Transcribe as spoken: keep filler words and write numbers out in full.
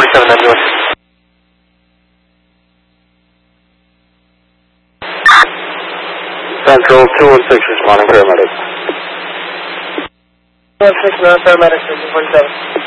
seven ninety-one. Central two one six responding paramedic. two one six, non paramedic, forty-seven.